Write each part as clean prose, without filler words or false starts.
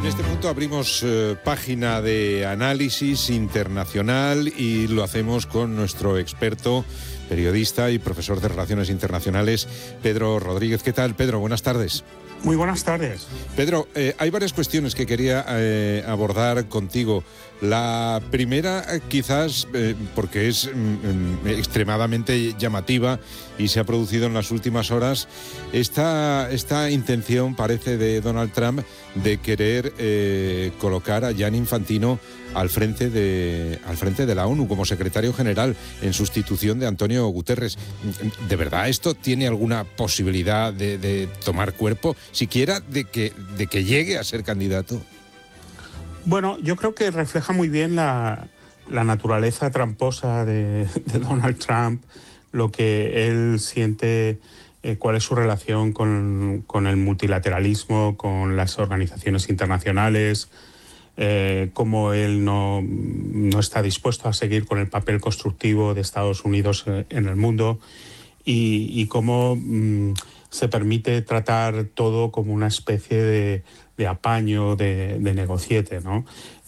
este punto abrimos página de análisis internacional y lo hacemos con nuestro experto, periodista y profesor de Relaciones Internacionales, Pedro Rodríguez. ¿Qué tal, Pedro? Buenas tardes. Muy buenas tardes. Pedro, hay varias cuestiones que quería abordar contigo. La primera, quizás, porque es extremadamente llamativa y se ha producido en las últimas horas, esta intención, parece, de Donald Trump de querer colocar a Gianni Infantino al frente de la ONU como secretario general en sustitución de Antonio Guterres. ¿De verdad esto tiene alguna posibilidad de tomar cuerpo, siquiera de que llegue a ser candidato? Bueno, yo creo que refleja muy bien la naturaleza tramposa de Donald Trump, lo que él siente, cuál es su relación con el multilateralismo, con las organizaciones internacionales, cómo él no está dispuesto a seguir con el papel constructivo de Estados Unidos en el mundo y cómo se permite tratar todo como una especie de apaño, de negociete, ¿no?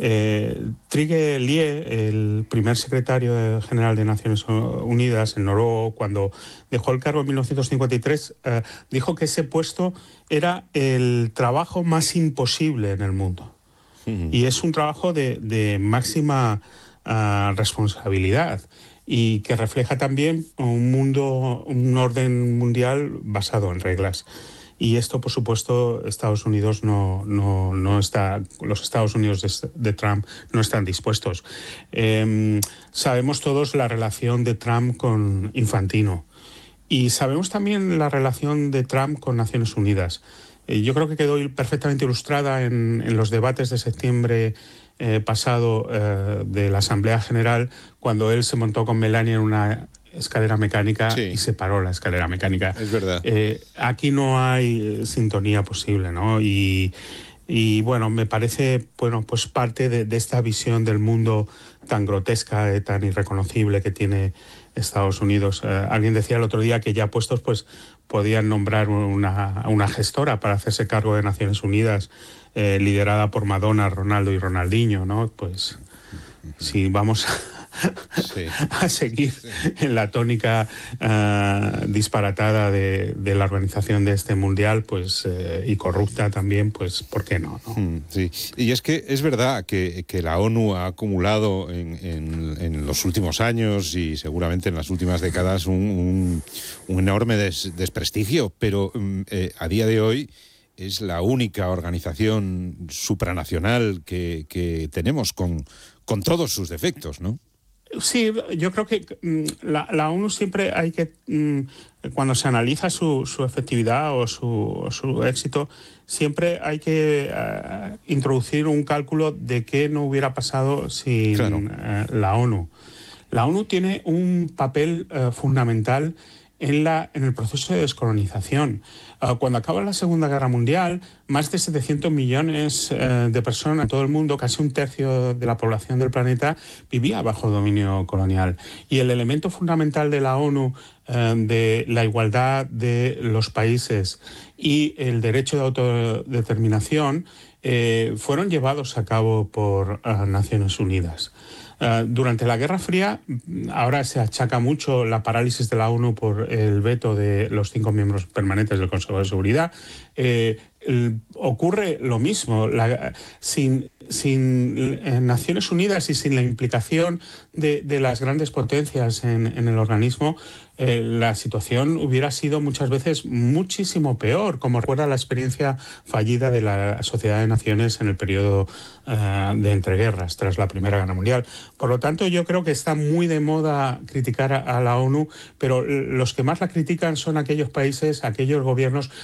Trygve Lie, el primer secretario general de Naciones Unidas en Noruega, cuando dejó el cargo en 1953, dijo que ese puesto era el trabajo más imposible en el mundo. Y es un trabajo de máxima responsabilidad y que refleja también un orden mundial basado en reglas. Y esto, por supuesto, Estados Unidos no está, los Estados Unidos de Trump no están dispuestos. Sabemos todos la relación de Trump con Infantino y sabemos también la relación de Trump con Naciones Unidas. Yo creo que quedó perfectamente ilustrada en los debates de septiembre pasado de la Asamblea General, cuando él se montó con Melania en una escalera mecánica, sí, y se paró la escalera mecánica. Es verdad. Aquí no hay sintonía posible, ¿no? Y bueno, me parece, bueno, pues parte de esta visión del mundo tan grotesca, tan irreconocible que tiene Estados Unidos. Alguien decía el otro día que ya puestos, pues podían nombrar una gestora para hacerse cargo de Naciones Unidas, liderada por Madonna, Ronaldo y Ronaldinho, ¿no? Pues si vamos sí, a seguir en la tónica disparatada de la organización de este mundial, pues y corrupta también, pues ¿por qué no? Sí, y es que es verdad que la ONU ha acumulado en los últimos años y seguramente en las últimas décadas un enorme desprestigio, pero a día de hoy es la única organización supranacional que tenemos con todos sus defectos, ¿no? Sí, yo creo que la ONU siempre hay que, cuando se analiza su efectividad o su éxito, siempre hay que introducir un cálculo de qué no hubiera pasado sin la ONU. La ONU tiene un papel fundamental en el proceso de descolonización. Cuando acaba la Segunda Guerra Mundial, más de 700 millones de personas en todo el mundo, casi un tercio de la población del planeta, vivía bajo dominio colonial. Y el elemento fundamental de la ONU, de la igualdad de los países y el derecho de autodeterminación, fueron llevados a cabo por Naciones Unidas. Durante la Guerra Fría, ahora se achaca mucho la parálisis de la ONU por el veto de los 5 miembros permanentes del Consejo de Seguridad. Ocurre lo mismo. Sin Naciones Unidas y sin la implicación de las grandes potencias en el organismo, la situación hubiera sido muchas veces muchísimo peor, como recuerda la experiencia fallida de la Sociedad de Naciones en el periodo de entreguerras, tras la Primera Guerra Mundial. Por lo tanto, yo creo que está muy de moda criticar a la ONU, pero los que más la critican son aquellos países, aquellos gobiernos